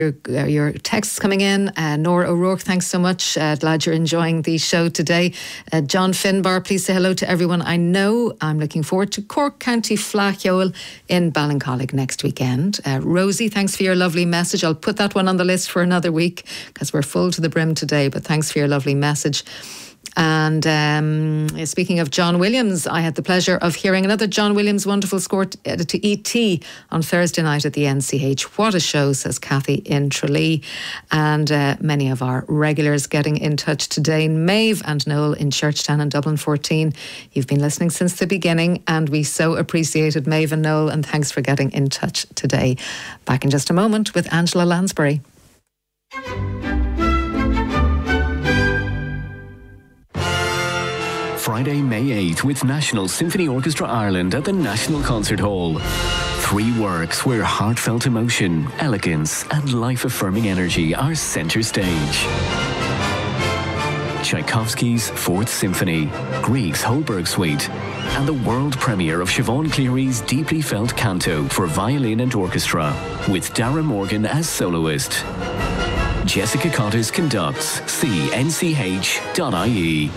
your texts coming in. Nora O'Rourke, thanks so much. Glad you're enjoying the show today. John Finbar, please say hello to everyone I know. I'm looking forward to Cork County Flachyole in Ballincollig next weekend. Rosie, thanks for your lovely message. I'll put that one on the list for another week because we're full to the brim today, but thanks for your lovely message. And speaking of John Williams, I had the pleasure of hearing another John Williams wonderful score to E.T. on Thursday night at the NCH. What a show, says Kathy in Tralee. And many of our regulars getting in touch today. Maeve and Noel in Churchtown and Dublin 14. You've been listening since the beginning and we so appreciated Maeve and Noel, and thanks for getting in touch today. Back in just a moment with Angela Lansbury. Friday, May 8th with National Symphony Orchestra Ireland at the National Concert Hall. 3 works where heartfelt emotion, elegance and life-affirming energy are centre stage. Tchaikovsky's 4th Symphony, Grieg's Holberg Suite, and the world premiere of Siobhan Cleary's deeply felt canto for violin and orchestra, with Dara Morgan as soloist. Jessica Cottis conducts. See nch.ie.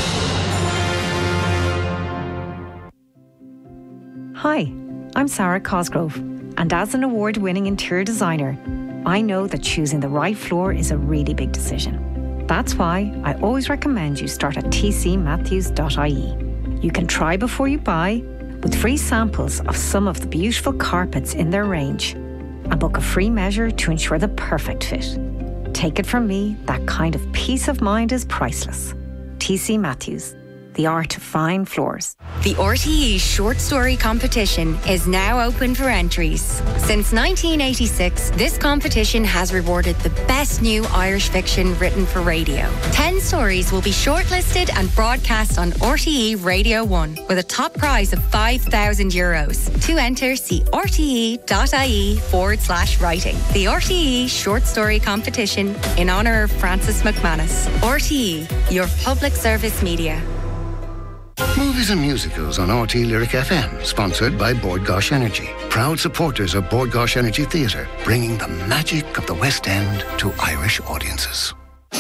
Hi, I'm Sarah Cosgrove, and as an award-winning interior designer, I know that choosing the right floor is a really big decision. That's why I always recommend you start at tcmatthews.ie. You can try before you buy, with free samples of some of the beautiful carpets in their range, and book a free measure to ensure the perfect fit. Take it from me, that kind of peace of mind is priceless. TC Matthews. The art of fine floors. The RTE Short Story Competition is now open for entries. Since 1986, this competition has rewarded the best new Irish fiction written for radio. 10 stories will be shortlisted and broadcast on RTE Radio 1 with a top prize of €5,000. To enter, see rte.ie/writing. The RTE Short Story Competition in honour of Francis McManus. RTE, your public service media. Movies and musicals on RT Lyric FM, sponsored by Bord Gáis Energy. Proud supporters of Bord Gáis Energy Theatre, bringing the magic of the West End to Irish audiences.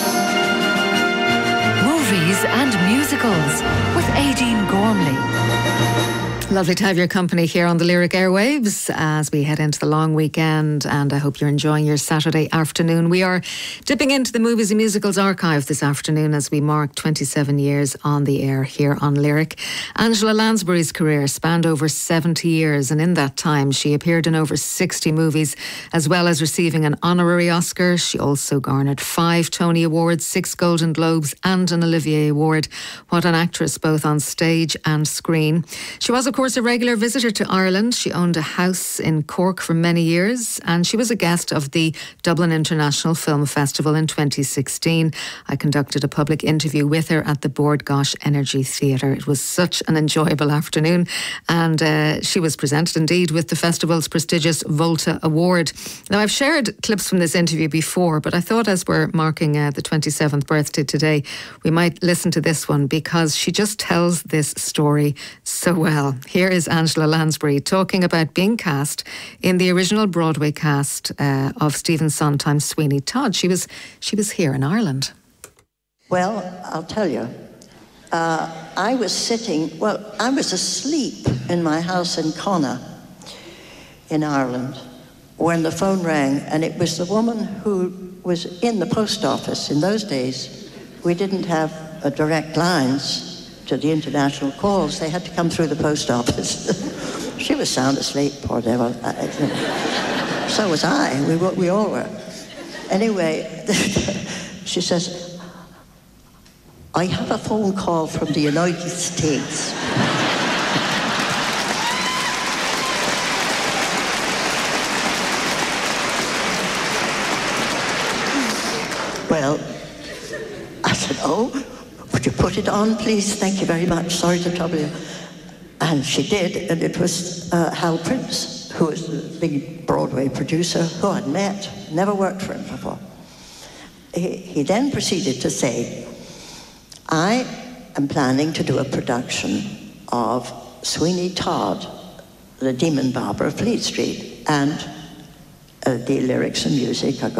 Movies and musicals with Aideen Gormley. Lovely to have your company here on the Lyric airwaves as we head into the long weekend, and I hope you're enjoying your Saturday afternoon. We are dipping into the Movies and Musicals archive this afternoon as we mark 27 years on the air here on Lyric. Angela Lansbury's career spanned over 70 years, and in that time she appeared in over 60 movies, as well as receiving an honorary Oscar. She also garnered 5 Tony Awards, 6 Golden Globes and an Olivier Award. What an actress, both on stage and screen. She was, of course, a regular visitor to Ireland. She owned a house in Cork for many years, and she was a guest of the Dublin International Film Festival in 2016. I conducted a public interview with her at the Bord Gáis Energy Theatre. It was such an enjoyable afternoon, and she was presented indeed with the festival's prestigious Volta Award. Now, I've shared clips from this interview before, but I thought as we're marking the 27th birthday today, we might listen to this one because she just tells this story so well. Here is Angela Lansbury talking about being cast in the original Broadway cast of Stephen Sondheim's Sweeney Todd. She was here in Ireland. Well, I'll tell you. I was asleep in my house in Connacht in Ireland when the phone rang, and it was the woman who was in the post office. In those days, we didn't have direct lines to the international calls. They had to come through the post office. She was sound asleep, poor devil. So was I. We all were. Anyway, she says, I have a phone call from the United States. Well, I said, oh, would you put it on, please? Thank you very much. Sorry to trouble you. And she did, and it was Hal Prince, who was the big Broadway producer who I'd met, never worked for him before. He then proceeded to say, I am planning to do a production of Sweeney Todd, the Demon Barber of Fleet Street, and the lyrics and music are